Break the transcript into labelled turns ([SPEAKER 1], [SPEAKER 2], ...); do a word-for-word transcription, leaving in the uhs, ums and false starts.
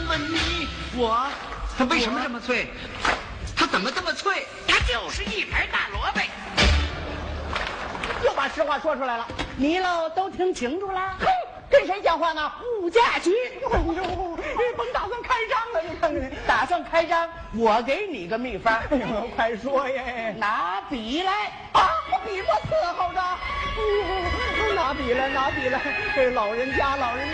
[SPEAKER 1] 问你，我
[SPEAKER 2] 它为什么这么脆？它怎么这么脆？
[SPEAKER 1] 它就是一盘大萝卜。
[SPEAKER 3] 又把实话说出来了，你喽都听清楚了？哼，跟谁讲话呢？物价局。哎呦，你甭打算开张了，你看看，打算开张，我给你个秘方。哎呦，快说耶！拿笔来啊！我笔我伺候着。哎呦，拿笔来，拿笔来。这老人家，老人。